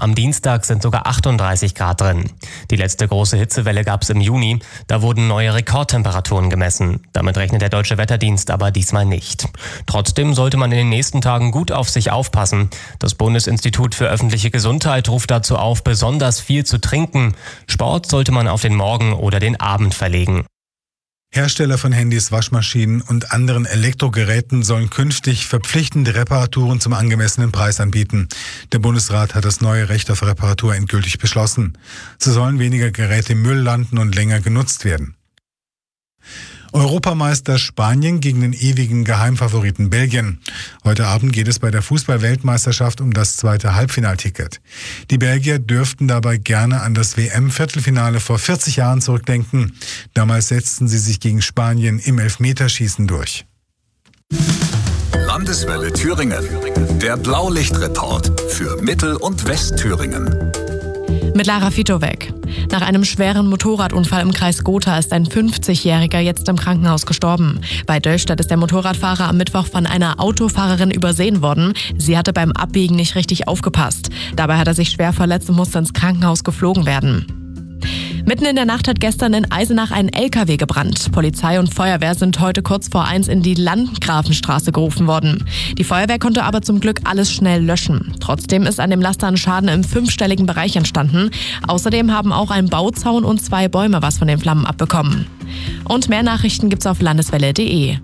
am Dienstag sind sogar 38 Grad drin. Die letzte große Hitzewelle gab es im Juni. Da wurden neue Rekordtemperaturen gemessen. Damit rechnet der Deutsche Wetterdienst aber diesmal nicht. Trotzdem sollte man in den nächsten Tagen gut auf sich aufpassen. Das Bundesinstitut für öffentliche Gesundheit ruft dazu auf, besonders viel zu trinken. Sport sollte man auf den Morgen oder den Abend verlegen. Hersteller von Handys, Waschmaschinen und anderen Elektrogeräten sollen künftig verpflichtende Reparaturen zum angemessenen Preis anbieten. Der Bundesrat hat das neue Recht auf Reparatur endgültig beschlossen. So sollen weniger Geräte im Müll landen und länger genutzt werden. Europameister Spanien gegen den ewigen Geheimfavoriten Belgien. Heute Abend geht es bei der Fußball-Weltmeisterschaft um das zweite Halbfinalticket. Die Belgier dürften dabei gerne an das WM-Viertelfinale vor 40 Jahren zurückdenken. Damals setzten sie sich gegen Spanien im Elfmeterschießen durch. Landeswelle Thüringen. Der Blaulichtreport für Mittel- und Westthüringen. Mit Lara Fitowek. Nach einem schweren Motorradunfall im Kreis Gotha ist ein 50-Jähriger jetzt im Krankenhaus gestorben. Bei Döllstadt ist der Motorradfahrer am Mittwoch von einer Autofahrerin übersehen worden. Sie hatte beim Abbiegen nicht richtig aufgepasst. Dabei hat er sich schwer verletzt und musste ins Krankenhaus geflogen werden. Mitten in der Nacht hat gestern in Eisenach ein LKW gebrannt. Polizei und Feuerwehr sind heute kurz vor 1 in die Landgrafenstraße gerufen worden. Die Feuerwehr konnte aber zum Glück alles schnell löschen. Trotzdem ist an dem Laster ein Schaden im 5-stelligen Bereich entstanden. Außerdem haben auch ein Bauzaun und 2 Bäume was von den Flammen abbekommen. Und mehr Nachrichten gibt's auf landeswelle.de.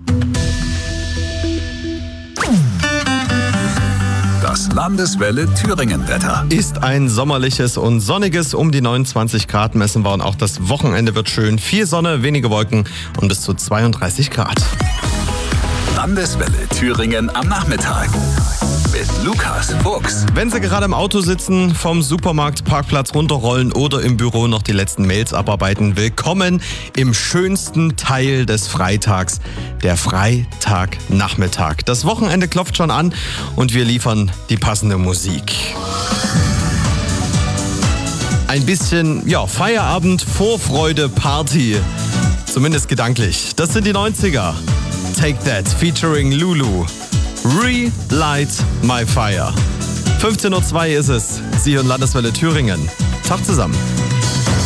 Das Landeswelle Thüringen-Wetter. Ist ein sommerliches und sonniges, um die 29 Grad messen wir, und auch das Wochenende wird schön. Viel Sonne, wenige Wolken und bis zu 32 Grad. Landeswelle Thüringen am Nachmittag mit Lukas Fuchs. Wenn Sie gerade im Auto sitzen, vom Supermarktparkplatz runterrollen oder im Büro noch die letzten Mails abarbeiten, willkommen im schönsten Teil des Freitags, der Freitagnachmittag. Das Wochenende klopft schon an und wir liefern die passende Musik. Ein bisschen, Feierabend, Vorfreude, Party. Zumindest gedanklich. Das sind die 90er. Take That featuring Lulu. Relight My Fire. 15:02 Uhr ist es. Sie hören Landeswelle Thüringen. Tag zusammen.